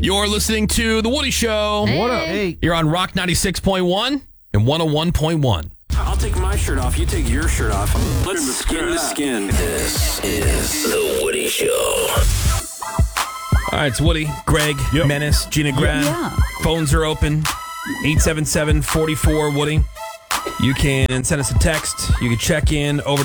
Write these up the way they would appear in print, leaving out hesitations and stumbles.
You're listening to The Woody Show. Hey. What up? Hey. You're on Rock 96.1 and 101.1. I'll take my shirt off. You take your shirt off. Let's skin to skin. This is The Woody Show. All right, it's Woody, Greg, Menace, Gina Grad. Yeah. Phones are open. 877-44-WOODY. You can send us a text. You can check in over to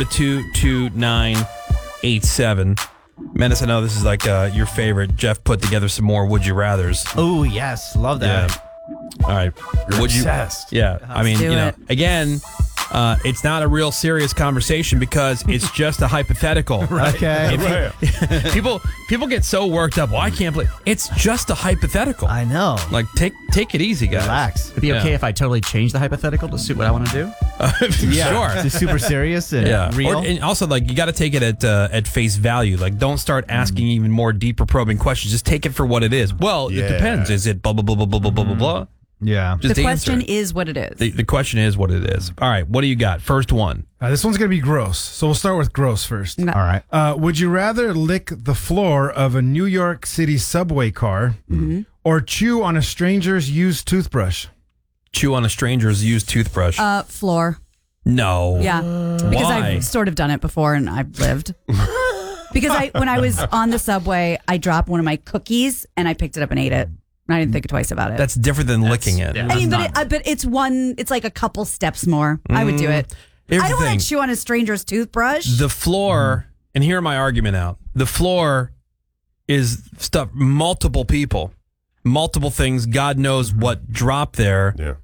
22987. Menace, I know this is like your favorite. Jeff put together some more Would You Rathers. Oh, yes. Love that. All right. Would you? Obsessed. Yeah. I mean, do it. again, it's not a real serious conversation because it's just a hypothetical. Okay. People get so worked up. Well, I can't believe it's just a hypothetical. I know. Like, take it easy, guys. Relax. It'd be okay if I totally change the hypothetical to suit what I want to do? Sure. Just super serious and real. And also, like, you got to take it at face value. Like, don't start asking even more deeper probing questions. Just take it for what it is. Well, it depends. Is it blah, blah, blah, blah, blah, blah, blah, blah, blah? Yeah. Just The answer question it. is what it is. The question is what it is. All right. What do you got? First one. This one's going to be gross. So we'll start with gross first. All right. Would you rather lick the floor of a New York City subway car or chew on a stranger's used toothbrush? Chew on a stranger's used toothbrush. Floor. No. Yeah. Because Why? I've sort of done it before and I've lived. Because when I was on the subway, I dropped one of my cookies and I picked it up and ate it. And I didn't think twice about it. That's different than licking it. yeah. I mean, but it's like a couple steps more. I would do it. Here's I the don't want thing. to chew on a stranger's toothbrush. The floor, and hear my argument out. The floor is stuff, multiple people, multiple things. God knows what drop there,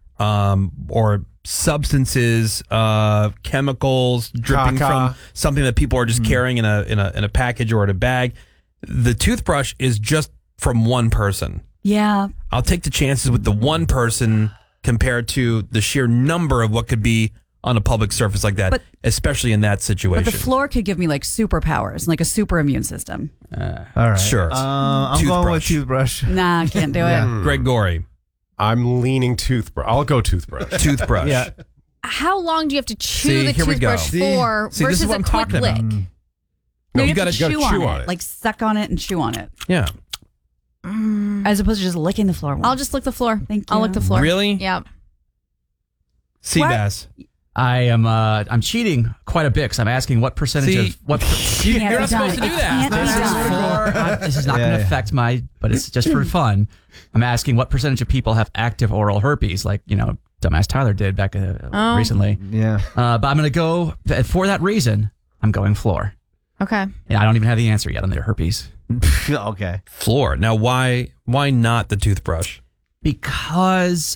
or substances, chemicals dripping from something that people are just carrying in a package or in a bag. The toothbrush is just from one person. Yeah. I'll take the chances with the one person compared to the sheer number of what could be on a public surface like that, especially in that situation. But the floor could give me like superpowers, like a super immune system. All right. Sure. I'm going with toothbrush. Nah, I can't do it. Greg Gorey, I'm leaning toothbrush. I'll go toothbrush. toothbrush. Yeah. How long do you have to chew See, the here we go. toothbrush for See, this versus is what a I'm quick talking lick? about. No, you you have gotta to chew chew on on it. it. Like suck on it and chew on it. Yeah. As opposed to just licking the floor. I'll just lick the floor. Thank I'll you. lick the floor. Really? Yeah. Seabass. I'm cheating quite a bit because I'm asking what percentage See, of what. You're Can't be not supposed to done. do It that. can't be done. This is not going to affect but it's just for fun. I'm asking what percentage of people have active oral herpes, like, dumbass Tyler did back recently. Yeah. But I'm going to go, for that reason, I'm going floor. Okay. And I don't even have the answer yet on the herpes. Okay. Floor. Now, why not the toothbrush? Because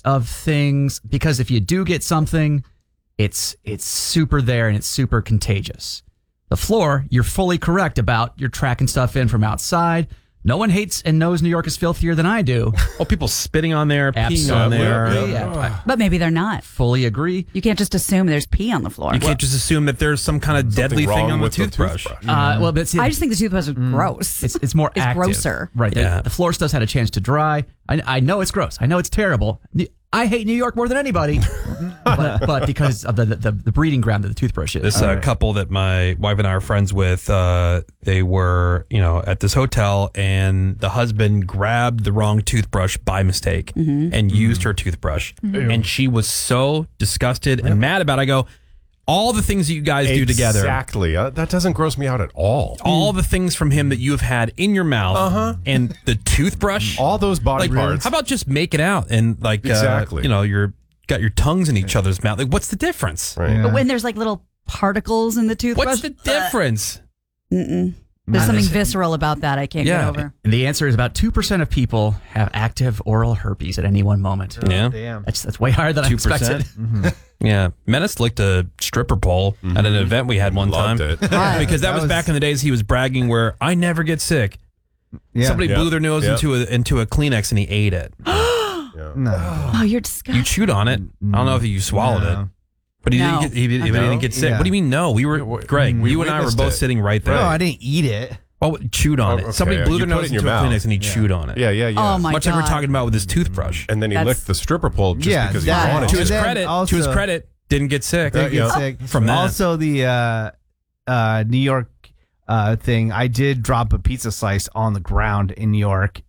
if you do get something, it's super there and it's super contagious. The floor, you're fully correct about you're tracking stuff in from outside. No one hates and knows New York is filthier than I do. Oh, people spitting on there, peeing on there. Absolutely. Yeah, But maybe they're not. I fully agree. You can't just assume there's pee on the floor. You can't just assume that there's some kind of deadly Something thing wrong on the with the toothbrush. Well, but see, I just think the toothbrush is gross. it's more It's active. grosser. Right. Yeah. The floor still had a chance to dry. I know it's gross. I know it's terrible. I hate New York more than anybody. but because of the breeding ground that the toothbrush is. This couple that my wife and I are friends with, they were, at this hotel, and the husband grabbed the wrong toothbrush by mistake and used her toothbrush. And she was so disgusted and mad about it. I go, all the things that you guys do together. Exactly. That doesn't gross me out at all. All the things from him that you have had in your mouth and the toothbrush. All those body parts. How about just make it out and Exactly. you're got your tongues in each other's mouth. Like, what's the difference? Right. But when there's like little particles in the toothbrush. What's the difference? There's something visceral about that I can't get over. And the answer is about 2% of people have active oral herpes at any one moment. Yeah. Damn. That's way higher than I 2%. expected. Yeah. Menace licked a stripper pole at an event we had one Loved time. it. Because that was back in the days he was bragging where I never get sick. Yeah. Somebody blew their nose Yep. into a Kleenex and he ate it. No. Oh, you're disgusting. You chewed on it. I don't know if you swallowed it. But he No. didn't get sick. Yeah. What do you mean no? We were Greg, we you and I were witnessed both it. sitting right there. No, I didn't eat it. Oh, chewed on Oh, it. okay. Somebody blew You their put it nose in your into a mouth. Kleenex and he chewed on it. Yeah. Oh my Much god. like we're talking about with his toothbrush. And then he That's- licked the stripper pole just because he that- wanted To to. his then credit, also- didn't get sick. Didn't get Yeah. sick. From that. Also, the New York thing, I did drop a pizza slice on the ground in New York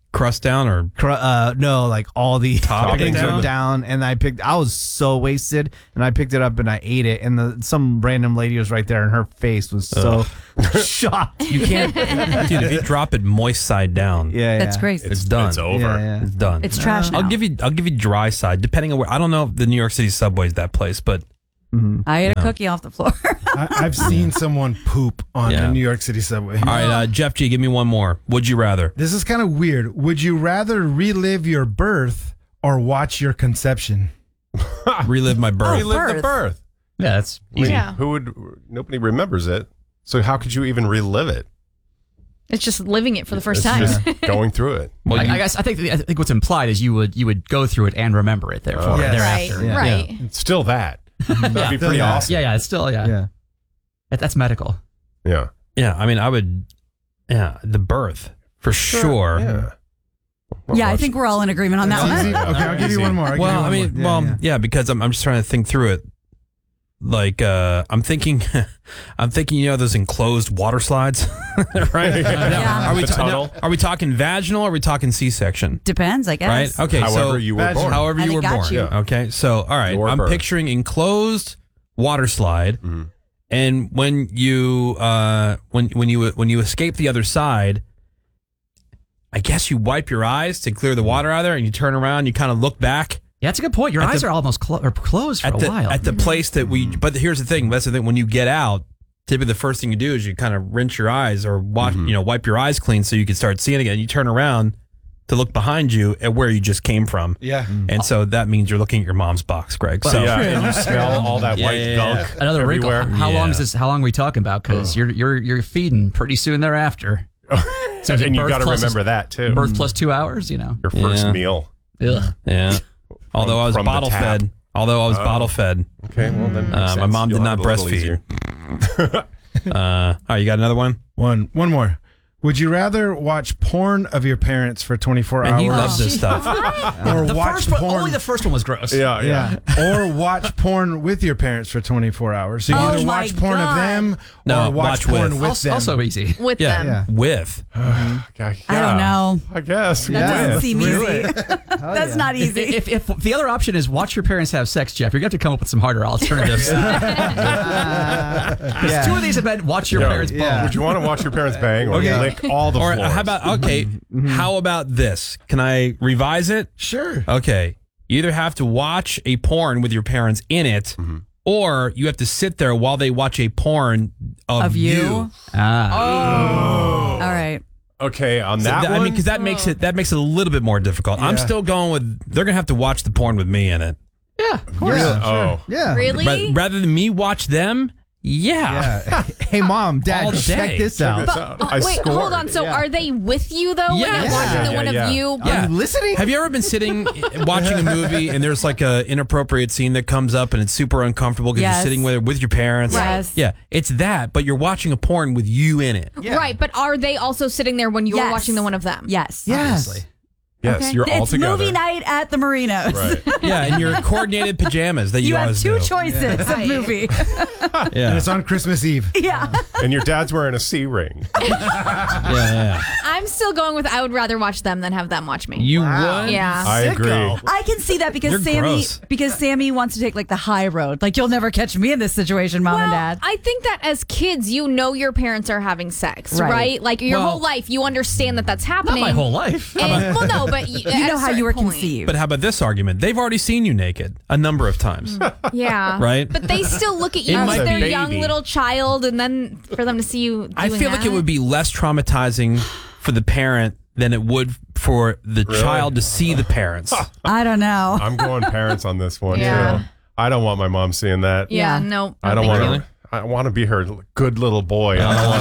crust down or no, like all the Toppings toppings down? were down, and I was so wasted, and I picked it up and I ate it, and some random lady was right there, and her face was so shocked. you can't, dude. If you drop it moist side down, That's crazy. It's done. It's over. Yeah. It's done. It's trash now. I'll give you dry side, depending on where. I don't know if the New York City subway is that place, but I ate a cookie off the floor. I've seen someone poop on Yeah. a New York City subway. all right, Jeff G, give me one more. Would you rather? This is kind of weird. Would you rather relive your birth or watch your conception? Relive my birth. Relive the birth. Yeah, that's I mean, Yeah. nobody remembers it. So how could you even relive it? It's just living it for the first It's time. just going through it. Well, I guess I think what's implied is you would go through it and remember it therefore Yes. Right, thereafter. Yeah. right. It's still that. That'd be pretty Yeah. awesome. Yeah, it's still Yeah. That's medical. Yeah. yeah. I mean, I would. Yeah, the birth for sure. Yeah. Yeah, I think we're all in agreement on that Easy? one. Okay, I'll give you one more. Well, I mean, because I'm just trying to think through it. Like, I'm thinking, those enclosed water slides, right? Yeah. Are we The tunnel? are we talking vaginal? Or are we talking C-section? Depends, I Right. guess. Okay. However so you were born. however And you it were got born. you. Yeah. Okay. So all right, Your I'm birth. picturing enclosed water slide, and when you when you escape the other side, I guess you wipe your eyes to clear the water out of there, and you turn around, you kind of look back. Yeah, that's a good point. Your At eyes the- are almost closed for a while. At the place that we, but here's the thing. That's the thing. When you get out, typically the first thing you do is you kind of rinse your eyes or wash, wipe your eyes clean so you can start seeing again. You turn around to look behind you at where you just came from. Yeah. And so that means you're looking at your mom's box, Greg. So yeah, and you smell all that white yeah, gunk Another wrinkle. everywhere. How long Yeah. is this? How long are we talking about? Because you're feeding pretty soon thereafter. So is it And you birth got to plus- remember that too. Birth plus 2 hours. Your first Yeah. meal. Ugh. yeah. Although I was from the bottle tap. fed. Bottle fed. Okay, well then. makes My sense. mom did You'll not have it a little breastfeed. easier. All right, you got another one? One more. Would you rather watch porn of your parents for 24 And hours he loves this stuff. or The watch first one, porn? only the first one was gross. Yeah. or watch porn with your parents for 24 hours. So you Oh either my watch porn God. of them No, or watch watch porn with. with them. Also easy. With Yeah. them. Yeah. With. Okay, I don't know. I guess. That Yeah. doesn't seem easy. Really? That's not easy. If the other option is watch your parents have sex, Jeff, you're going to have to come up with some harder alternatives. Yeah. Two of these have been watch your Yeah. parents bone. Yeah. Would you want to watch your parents bang or Okay. lick all the Or floors? how about, okay, how about this? Can I revise it? Sure. Okay. You either have to watch a porn with your parents in it, or you have to sit there while they watch a porn of you. Ah. All right. Okay, on So that I one. mean, because that makes it a little bit more difficult. I'm Yeah. still going with they're gonna have to watch the porn with me in it. Yeah, of course. Yeah, Oh. Yeah. Really? Rather than me watch them. Yeah. Yeah. Hey, mom, dad, All check day. this out. I Wait, scored. hold on. So are they with you though? When Yes. they're watching the Yeah, one yeah, of yeah. you? Yeah. Are you listening? Have you ever been sitting watching a movie and there's like a inappropriate scene that comes up and it's super uncomfortable because Yes. you're sitting with your parents? Yes. Yeah, it's that, but you're watching a porn with you in it. Right, but are they also sitting there when you're Yes. watching the one of them? Yes. Yes. Yes, Okay. you're all It's together. movie night at the Marinos. Right. Yeah, in your coordinated pajamas that you, You have always two do. choices of Right. movie. And Yeah. it's on Christmas Eve. Yeah. And your dad's wearing a C ring. Yeah. I'm still going with I would rather watch them than have them watch me. You would? Yeah. I agree. I can see that You're because gross. Sammy wants to take like the high road. Like you'll never catch me in this situation, mom and dad. I think that as kids, you know your parents are having sex, Right. right? Like your Well- whole life, you understand that that's Not happening. my whole life. And, well, no, but You know how you were conceived. But how about this argument? They've already seen you naked a number of times. Yeah. Right? But they still look at you It as might their be- young baby. little child, and then for them to see you doing I feel like it that. would be less traumatizing for the parent than it would for the child to see the parents. I don't know. I'm going parents on this one Yeah. too. I don't want my mom seeing that. Yeah, Yeah. no. I don't thank want you. her. I want to be her good little boy.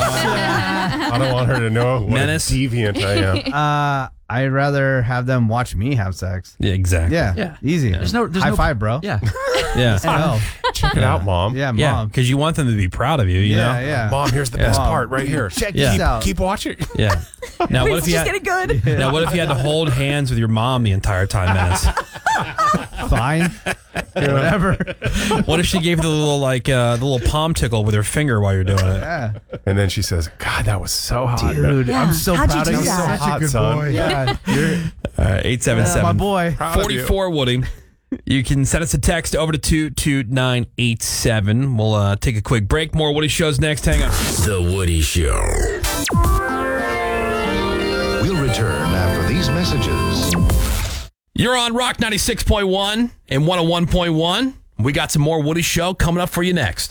I don't want her to know what Menace. a deviant I am. I'd rather have them watch me have sex. Yeah, exactly. Yeah. Yeah. Easy. There's no High five, bro. Yeah. Yeah. Oh, Check it out, mom. yeah, Yeah, mom. because you want them to be proud of you, you Yeah, know? yeah. Mom, here's the best Mom. part right here. Check Yeah. this out. Keep watching. Yeah. Now what It's if you just had, getting good. now what if you had to hold hands with your mom the entire time, Menace? Fine. whatever. What if she gave you the little the little palm tickle with her finger while you're doing it? Yeah. And then she says, God, that was so hot. Dude, Yeah. I'm so How'd you proud of do you. that? So Such a hot, good son. boy. Yeah, you're 877. my boy. Proud of you. 44 Woody. You can send us a text over to 22987. We'll take a quick break. More Woody Shows next. Hang on. The Woody Show. We'll return after these messages. You're on Rock 96.1 and 101.1. We got some more Woody Show coming up for you next.